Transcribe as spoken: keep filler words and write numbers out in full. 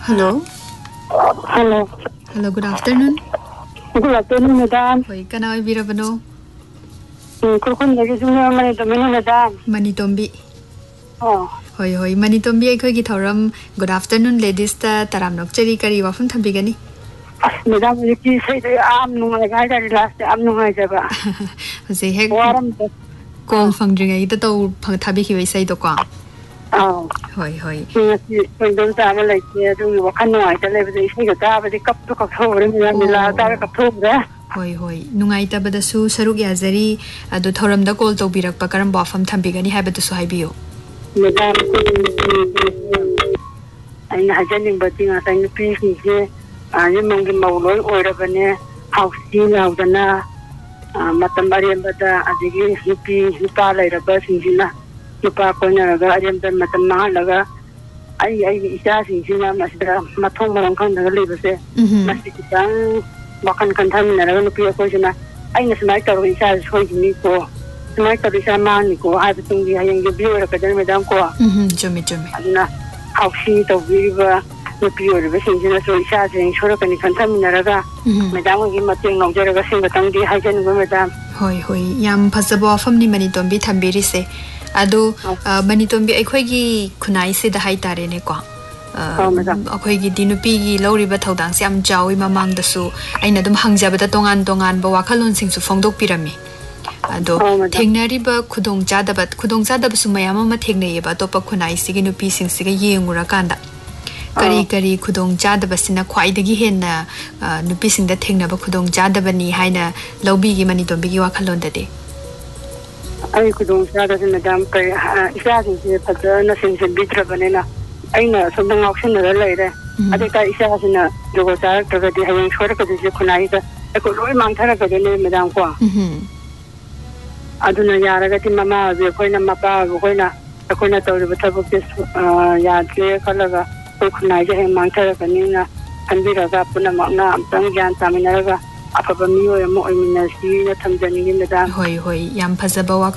Hello. Hello. Hello, good afternoon. Good afternoon, madam. Hoi, kana oi birabano? Kurkun lagi sungai mani tombi madam. Manitombi. Oh. Hoi hoi, Manitombi ai khoi gi thoram good afternoon ladies ta taram nok cheri kari wafum thambi gani. Madam ki sai de am nungai ga da last am nungai jaba. Hose hek Waram de. Kong phangdring ai ta to phang thabi ki sai to ko. Oh. Hoi hoi. Ki ki don ta ma lai ki du wa kan nungai ta le de sai ga ta ba de kap to kap tho re mi la la ta kap tho re. Hoi hoi, nungai ta bada su saruk ya zari adu thoram da call to birak pa karam bafam thambi gani ha bada su hai biyo. Madam ai na hajaning ba tinga sai ni pi ki je ani mangi mauloi oira bane hausi laudana matam ariam bada adigi hipi hipa laira ba sinjina hipa kona raga ariam dan matam ma laga ai ai isa sinjina masda mathong marang kan daga lebase masti kitang bakan kan tham na raga nupi ko jina ai na smai taro isa soi ni ko smai taro isa ma ni ko ai tung gi hayang gi biyo ra kadan medam ko mhm jome jome aduna hausi to biba nupi ori ba sinjina so isa jeng chora kan kan tham na raga medam gi mateng nong jara sing batang di hajan go medam hoi hoi yam phasabo afam ni Manitombi thambiri se adu Manitombi ai khoi gi khunai se da hai tare ne ko akhoi gi dinupi gi lori ba thodang se am jawi mamang da su aina dum hangjaba da tongan tongan ba wakhalon sing su phongdok pirami ado thengnari ba khudong chada ba khudong chada ba su mayam ma thengnei ba to pa khunai se gi nupi sing se gi yengura kanda kari kari khudong chada ba sina khwai da gi henna nupi sing da thengna ba khudong chada ba ni haina lobi gi Manitombi gi wakhalon da de ai khudong chada se madam kai isa sing se phada na sing se bitra banena aina somda ngausin na laire ade ka isa sina jogo tar ka di hayang chora ka di khunai da ko loi mang thara ka de madam ko aduna yara ga ti mama be koina mapa koina koina to be thabu ke ya le kalaga ko khunai je mang thara ka ni na anbira ga puna ma na amtang gyan tamina ga apa ba mi yo mo ai minasi na thamjani ni madam hoi hoi yam phazaba